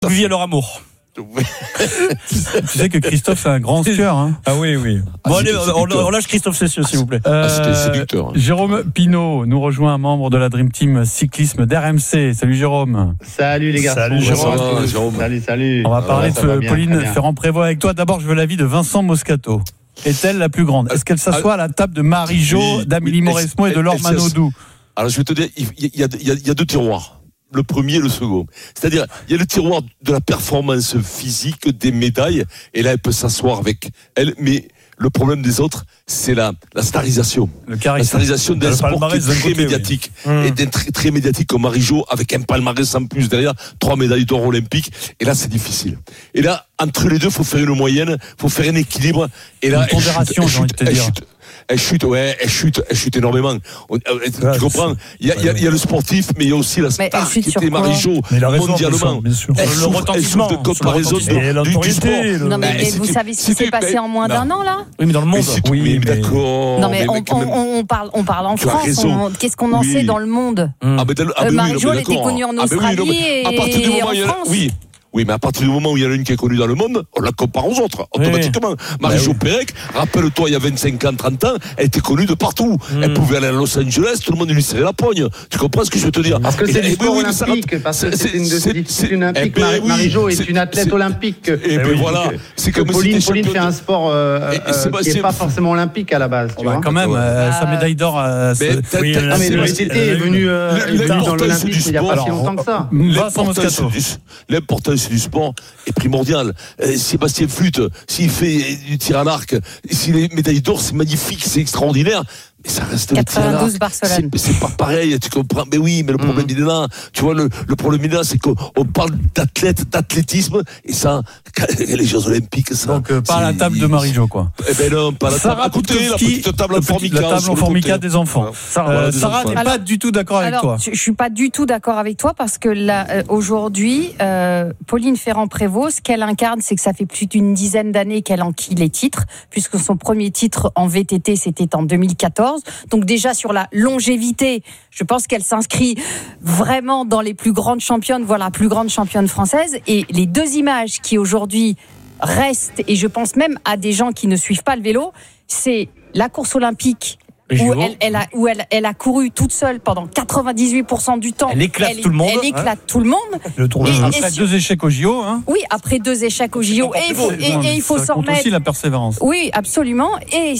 Viviez leur amour. Tu sais que Christophe c'est un grand skieur hein. Ah oui. Bon allez, on lâche Christophe Cessieux s'il vous plaît. C'était séducteur. Jérôme Pinault nous rejoint, un membre de la Dream Team cyclisme d'RMC. Salut Jérôme. Salut les gars. Salut Jérôme. Salut. On va parler de bien, Pauline Ferrand-Prévot avec toi. D'abord je veux l'avis de Vincent Moscato. Est-elle la plus grande? Est-ce qu'elle s'assoit à la table de Marie-Jo, d'Amélie Mauresmo et de Laure Manodou? Alors je vais te dire, il y a deux tiroirs. Le premier et le second. C'est-à-dire, il y a le tiroir de la performance physique, des médailles, et là, elle peut s'asseoir avec elle, mais le problème des autres, c'est la starisation. Le charisme. La starisation d'un sport qui est très médiatique. Oui. Et d'un très médiatique comme Marie-Jo, avec un palmarès en plus derrière, 3 médailles d'or olympiques, et là, c'est difficile. Et là, entre les deux, il faut faire une moyenne, il faut faire un équilibre, et là, une pondération, j'ai envie de te dire. Elle chute énormément. Tu comprends? Il y a le sportif, mais il y a aussi la star qui était Marie-Jo mondialement. bien sûr. Elle Le souffre retentissement, de comparaison du sport. Non mais vous savez ce qui s'est passé en moins d'un an là? Oui, mais dans le monde. Oui, mais d'accord. Non mais on parle en France. Qu'est-ce qu'on en sait dans le monde? Marie-Jo, elle était connue en Australie et en France. Oui, mais à partir du moment où il y en a une qui est connue dans le monde, on la compare aux autres, automatiquement. Marie-Jo Pérec, rappelle-toi, il y a 25 ans, 30 ans, elle était connue de partout. Elle pouvait aller à Los Angeles, tout le monde lui serrait la pogne. Tu comprends ce que je veux te dire? Parce que c'est du sport olympique, parce que c'est une discipline olympique. Marie-Jo est une athlète olympique. Et puis voilà. C'est comme Pauline fait un sport qui n'est pas forcément olympique à la base. Quand même, sa médaille d'or. Mais le VTT est venu dans l'olympisme il n'y a pas si longtemps que ça. L'importance du sport est primordiale. Sébastien Flute, s'il fait du tir à l'arc, s'il est médaille d'or, c'est magnifique, c'est extraordinaire. Mais ça reste 92 Barcelone. C'est pas pareil, tu comprends. Mais oui, mais le problème il est là. Tu vois, le problème il est là, c'est qu'on parle d'athlétisme, et ça, les Jeux Olympiques, ça. Donc, pas à la table de Marie-Jo, quoi. Eh ben non, pas à la table. Sarah Putkovski, la petite table en formica. La table en formica des enfants. Sarah n'est pas du tout d'accord avec toi. Je suis pas du tout d'accord avec toi parce que là, aujourd'hui, Pauline Ferrand-Prévot, ce qu'elle incarne, c'est que ça fait plus d'une dizaine d'années qu'elle enquille les titres, puisque son premier titre en VTT, c'était en 2014. Donc déjà sur la longévité, je pense qu'elle s'inscrit vraiment dans les plus grandes championnes, voire la plus grande championne française. Et les deux images qui aujourd'hui restent, et je pense même à des gens qui ne suivent pas le vélo, c'est la course olympique où elle a couru toute seule pendant 98% du temps. Elle éclate tout le monde. Elle éclate tout le monde. Le Tour de France. Après 2 échecs au JO. Hein. Oui, après 2 échecs au JO. Et il faut s'en remettre. aussi la persévérance. Oui, absolument. Et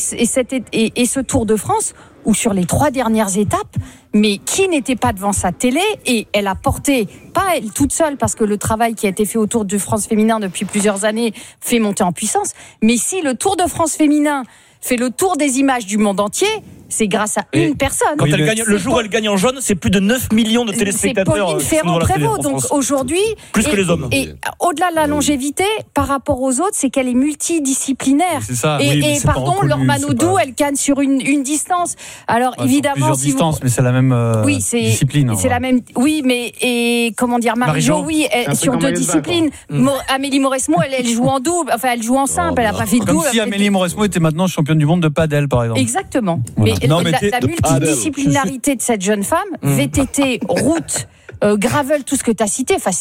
ce Tour de France, où sur les 3 dernières étapes, mais qui n'était pas devant sa télé, et elle a porté, pas elle toute seule, parce que le travail qui a été fait au Tour de France féminin depuis plusieurs années fait monter en puissance, mais si le Tour de France féminin fait le tour des images du monde entier, c'est grâce à une personne. Quand elle gagne, le jour où elle gagne en jaune, c'est plus de 9 millions de téléspectateurs. C'est Pauline Ferrand-Prévôt. Donc aujourd'hui, plus que les hommes. Et au-delà de la longévité, par rapport aux autres, c'est qu'elle est multidisciplinaire. C'est ça. Et pardon, Laure Manodou, elle gagne sur une distance. Alors évidemment, plusieurs distances, mais c'est la même discipline. C'est la même. Oui, mais comment dire, Marie-Jo, oui, sur 2 disciplines. Amélie Mauresmo, elle joue en double. Enfin, elle joue en simple. Elle n'a pas fait de double. Comme si Amélie Mauresmo était maintenant championne du monde de padel, par exemple. Exactement. Voilà. La multidisciplinarité de cette jeune femme, VTT, route, gravel, tout ce que tu as cité, enfin,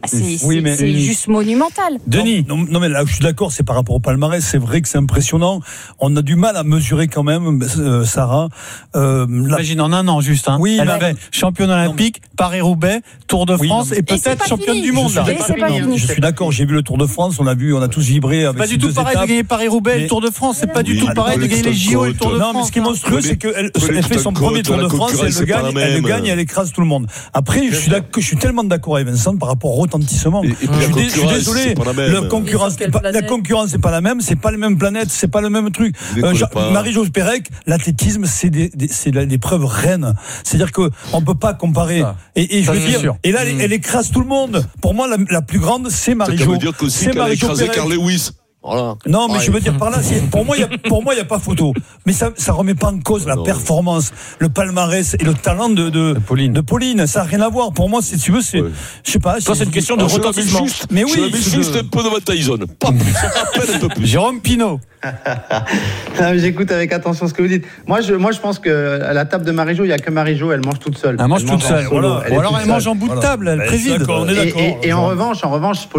c'est juste monumental. Denis. Non, mais là, je suis d'accord, c'est par rapport au palmarès, c'est vrai que c'est impressionnant. On a du mal à mesurer quand même, Sarah. Imagine en un an, juste. Hein. Oui, elle avait championne olympique, Paris-Roubaix, Tour de France et peut-être championne du monde. Je suis d'accord, j'ai vu le Tour de France, on a tous vibré avec ces 2 étapes. C'est pas du tout pareil de gagner Paris-Roubaix et le Tour de France, c'est pas du tout pareil de gagner les JO et le Tour de France. Non, mais ce qui est monstrueux, c'est qu'elle fait son premier Tour de France, elle le gagne et elle écrase tout le monde. Après, je suis tellement d'accord avec Vincent par rapport au retentissement. Je suis désolé, la concurrence n'est pas la même, c'est pas les mêmes planètes, c'est pas le même truc. Marie-Jo Pérec, l'athlétisme, c'est l'épreuve reine. C'est-à-dire qu'on peut pas comparer. Et je veux dire, et là, elle écrase tout le monde. Pour moi, la plus grande, c'est Marie-Jo. Ça veut dire qu'aussi qu'elle a écrasé Carl Lewis. Voilà. Non, mais je veux dire par là, pour moi, il y a pas photo. Mais ça remet pas en cause la performance, le palmarès et le talent de Pauline. Ça n'a rien à voir. Pour moi, si tu veux, je sais pas. Toi, c'est une question de retentissement. Mais oui. Je mets juste un peu devant Tyson. Pas plus. À peine un peu plus. Jérôme Pinault. J'écoute avec attention ce que vous dites. Moi, je pense que à la table de Marie-Jo, il n'y a que Marie-Jo, elle mange toute seule. Elle mange toute seule. Ou alors elle mange en bout de table, elle préside. On est d'accord. Et en revanche,